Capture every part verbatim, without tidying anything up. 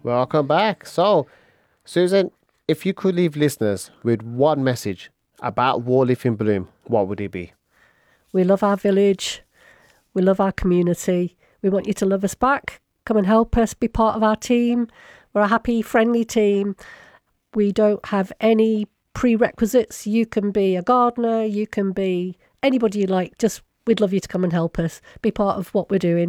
Welcome back. So, Susan, if you could leave listeners with one message about Warleaf in Bloom, what would it be? We love our village. We love our community. We want you to love us back. Come and help us, be part of our team. We're a happy, friendly team. We don't have any prerequisites. You can be a gardener. You can be anybody you like. Just, we'd love you to come and help us, be part of what we're doing.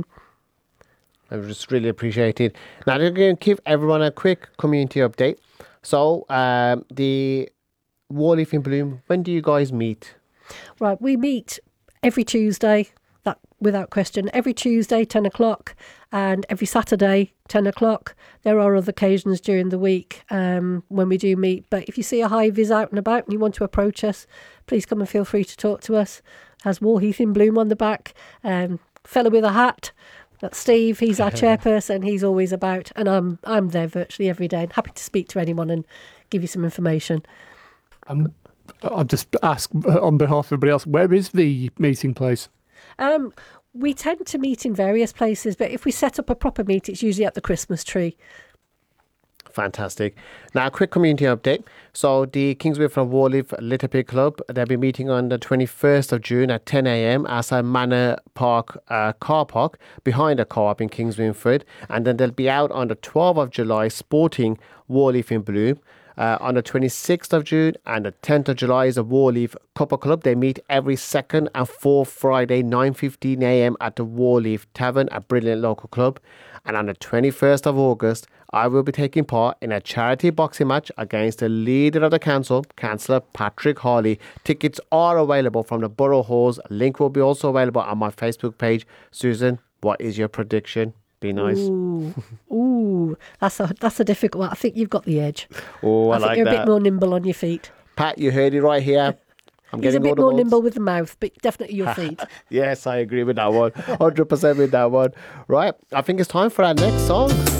I just really appreciate it. Now, I'm going to give everyone a quick community update. So, um, the Warleaf in Bloom, when do you guys meet? Right, we meet every Tuesday, that without question, every Tuesday, ten o'clock, and every Saturday, ten o'clock. There are other occasions during the week um, when we do meet, but if you see a high-vis out and about and you want to approach us, please come and feel free to talk to us. It has Warleaf in Bloom on the back, um, fella with a hat. That's Steve. He's our chairperson. He's always about, and I'm I'm there virtually every day. I'm happy to speak to anyone and give you some information. Um, I'll just ask on behalf of everybody else, where is the meeting place? Um, we tend to meet in various places, but if we set up a proper meet, it's usually at the Christmas tree. Fantastic. Now, a quick community update. So, the Kingsway from Warleaf Little Pig Club, they'll be meeting on the twenty-first of June at ten a.m. outside Manor Park uh, car park behind the co-op in Kingsway Ford. And then they'll be out on the twelfth of July sporting Warleaf in Bloom. Uh, on the twenty-sixth of June and the tenth of July is a Warleaf Cuppa Club. They meet every second and fourth Friday, nine fifteen a.m. at the Warleaf Tavern, a brilliant local club. And on the twenty-first of August, I will be taking part in a charity boxing match against the leader of the council, Councillor Patrick Harley. Tickets are available from the Borough Halls. A link will be also available on my Facebook page. Susan, what is your prediction? Be nice. Ooh, ooh, that's a that's a difficult one. I think you've got the edge. Oh, I, I think like you're that. a bit more nimble on your feet. Pat, you heard it right here. I'm He's a getting bit all the more votes. nimble with the mouth, but definitely your feet. Yes, I agree with that one. one hundred percent with that one. Right, I think it's time for our next song.